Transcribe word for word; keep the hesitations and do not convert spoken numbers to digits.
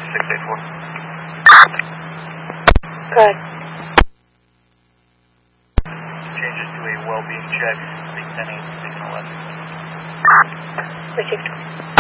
six eight four. Good. Changes to a well-being check, six ten eight, six eleven. Received.